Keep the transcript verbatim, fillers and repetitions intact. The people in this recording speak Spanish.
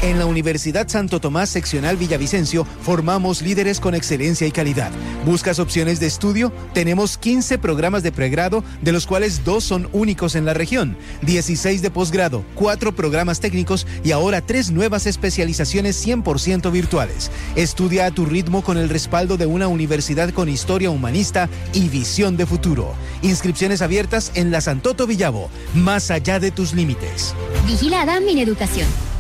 En la Universidad Santo Tomás Seccional Villavicencio formamos líderes con excelencia y calidad. ¿Buscas opciones de estudio? Tenemos quince programas de pregrado, de los cuales dos son únicos en la región, dieciséis de posgrado, cuatro programas técnicos y ahora tres nuevas especializaciones cien por ciento virtuales. Estudia a tu ritmo con el respaldo de una universidad con historia humanista y visión de futuro. Inscripciones abiertas en la Santoto Villavo, más allá de tus límites. Vigilada Mineducación.